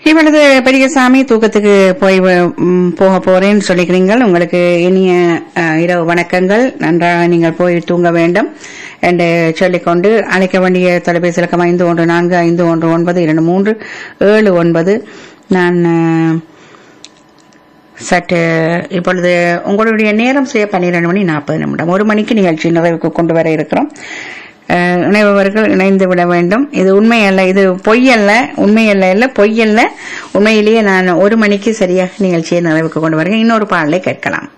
இப்பொழுது பெரியசாமி தூக்கத்துக்கு போக போறேன்னு சொல்லிக்கிறீங்கள். உங்களுக்கு இனிய இரவு வணக்கங்கள். நன்றாக நீங்கள் போய் தூங்க வேண்டும் என்று சொல்லிக்கொண்டு அழைக்க வேண்டிய தொலைபேசி இலக்கம் 5145192379. நான் சற்று இப்பொழுது உங்களுடைய நேரம் 12:40. 1 மணிக்கு நிகழ்ச்சி நிறைவுக்கு கொண்டு வர இருக்கிறோம். இணைபவர்கள் இணைந்து விட வேண்டும். இது உண்மை அல்ல, இது பொய் அல்ல, உண்மை அல்ல, பொய் அல்ல. உண்மையிலேயே நான் 1 மணிக்கு சரியாக நிகழ்ச்சியை நிறைவுக்கு கொண்டு வருகிறேன். இன்னொரு பாடலை கேட்கலாம்.